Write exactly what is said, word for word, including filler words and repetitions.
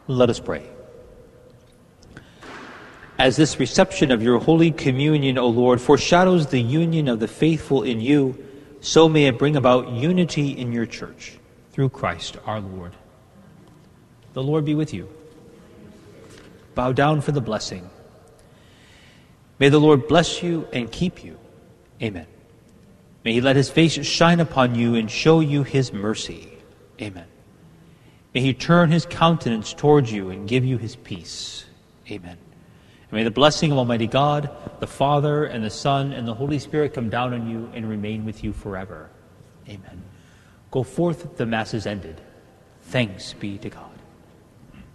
Let us pray. As this reception of your Holy Communion, O Lord, foreshadows the union of the faithful in you, so may it bring about unity in your church, through Christ our Lord. The Lord be with you. Bow down for the blessing. May the Lord bless you and keep you. Amen. May he let his face shine upon you and show you his mercy. Amen. May he turn his countenance towards you and give you his peace. Amen. And may the blessing of Almighty God, the Father, and the Son, and the Holy Spirit come down on you and remain with you forever. Amen. Go forth, the Mass is ended. Thanks be to God.